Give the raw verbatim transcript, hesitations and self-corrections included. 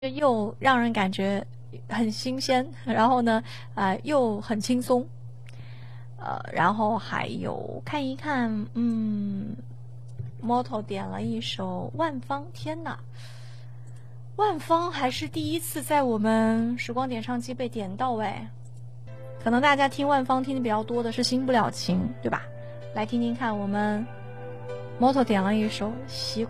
又让人感觉很新鲜，然后呢，呃，又很轻松，呃，然后还有看一看，嗯，Moto 点了一首万芳，天哪，万芳还是第一次在我们时光点唱机被点到哎，可能大家听万芳听的比较多的是《新不了情》，对吧？来听听看，我们 Moto 点了一首《习